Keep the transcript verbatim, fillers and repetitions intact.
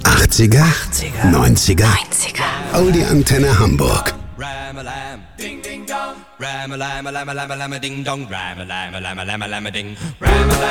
achtziger, neunziger, Audi Antenne Hamburg. Ram-a-lam, ding ding dong. Ram-a-lam-a-lam-a-lam-a-lam-a-ding dong. Ram-a-lam-a-lam-a-lam-a-lam-a-ding. Ram-a-lam.